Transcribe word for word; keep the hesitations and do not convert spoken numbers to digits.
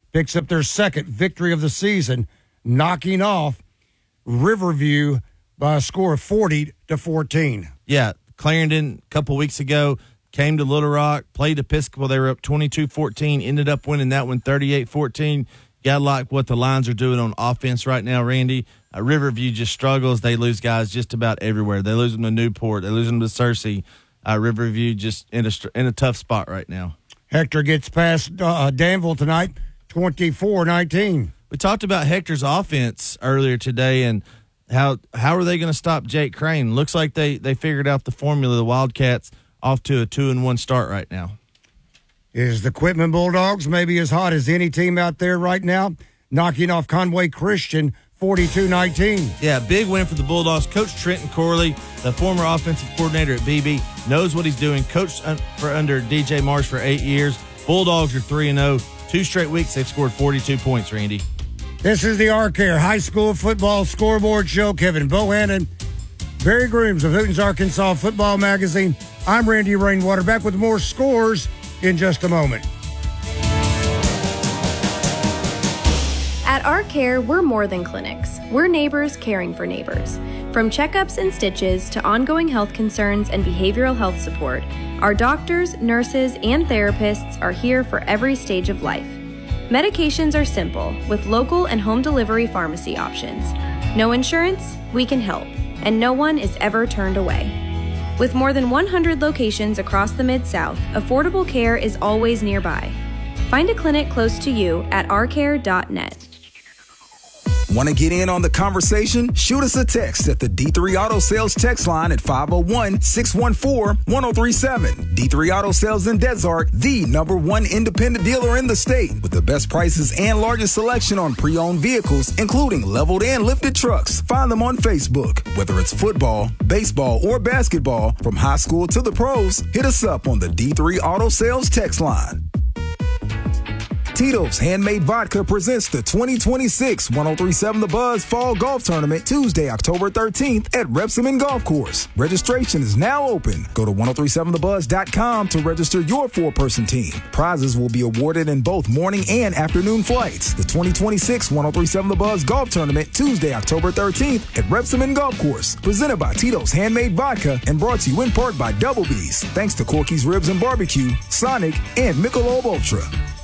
picks up their second victory of the season, knocking off Riverview by a score of forty to fourteen. Yeah, Clarendon a couple weeks ago came to Little Rock, played Episcopal. They were up twenty-two fourteen, ended up winning that one thirty-eight fourteen. Got to like what the Lions are doing on offense right now, Randy. Uh, Riverview just struggles. They lose guys just about everywhere. They lose them to Newport. They lose them to Searcy. Uh, Riverview just in a, in a tough spot right now. Hector gets past uh, Danville tonight, twenty-four nineteen. We talked about Hector's offense earlier today and how how are they going to stop Jake Crane? Looks like they, they figured out the formula. The Wildcats off to a two and one start right now. Is the Quitman Bulldogs maybe as hot as any team out there right now, knocking off Conway Christian forty-two nineteen? Yeah, big win for the Bulldogs. Coach Trenton Corley, the former offensive coordinator at B B, knows what he's doing. Coached for under D J Marsh for eight years. Bulldogs are three and oh. Two straight weeks they've scored forty-two points, Randy. This is the Arcare High School Football Scoreboard Show. Kevin Bohannon, Barry Grooms of Hooten's Arkansas Football Magazine. I'm Randy Rainwater, back with more scores in just a moment. At Arcare, we're more than clinics. We're neighbors caring for neighbors. From checkups and stitches to ongoing health concerns and behavioral health support, our doctors, nurses, and therapists are here for every stage of life. Medications are simple, with local and home delivery pharmacy options. No insurance? We can help, and no one is ever turned away. With more than one hundred locations across the Mid-South, affordable care is always nearby. Find a clinic close to you at arcare dot net. Want to get in on the conversation? Shoot us a text at the D three Auto Sales text line at five oh one, six one four, one oh three seven. D three Auto Sales in Desart, the number one independent dealer in the state with the best prices and largest selection on pre-owned vehicles, including leveled and lifted trucks. Find them on Facebook. Whether it's football, baseball, or basketball, from high school to the pros, hit us up on the D three Auto Sales text line. Tito's Handmade Vodka presents the twenty twenty-six ten thirty-seven The Buzz Fall Golf Tournament Tuesday, October thirteenth at Repsamen Golf Course. Registration is now open. Go to ten thirty-seven the buzz dot com to register your four-person team. Prizes will be awarded in both morning and afternoon flights. The twenty twenty-six ten thirty-seven The Buzz Golf Tournament Tuesday, October thirteenth at Repsamen Golf Course. Presented by Tito's Handmade Vodka and brought to you in part by Double B's. Thanks to Corky's Ribs and Barbecue, Sonic, and Michelob Ultra.